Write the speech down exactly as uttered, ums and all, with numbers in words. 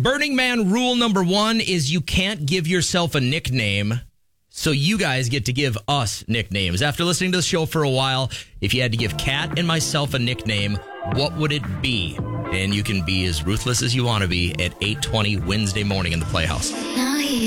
Burning Man rule number one is you can't give yourself a nickname. So you guys get to give us nicknames. After listening to the show for a while, if you had to give Kat and myself a nickname, what would it be? And you can be as ruthless as you want to be at eight twenty Wednesday morning in the Playhouse.